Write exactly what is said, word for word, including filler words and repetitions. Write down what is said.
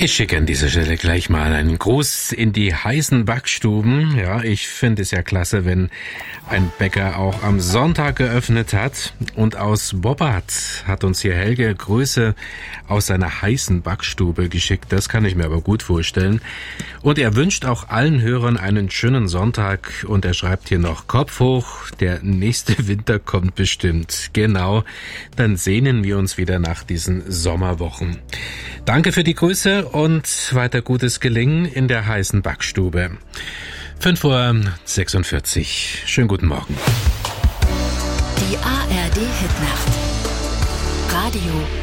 Ich schicke an dieser Stelle gleich mal einen Gruß in die heißen Backstuben. Ja, ich finde es ja klasse, wenn ein Bäcker auch am Sonntag geöffnet hat. Und aus Bobbart hat uns hier Helge Grüße aus seiner heißen Backstube geschickt. Das kann ich mir aber gut vorstellen. Und er wünscht auch allen Hörern einen schönen Sonntag. Und er schreibt hier noch: Kopf hoch, der nächste Winter kommt bestimmt. Genau, dann sehnen wir uns wieder nach diesen Sommerwochen. Danke für die Grüße und weiter gutes Gelingen in der heißen Backstube. fünf Uhr sechsundvierzig. Schönen guten Morgen. Die A R D Hitnacht. Radio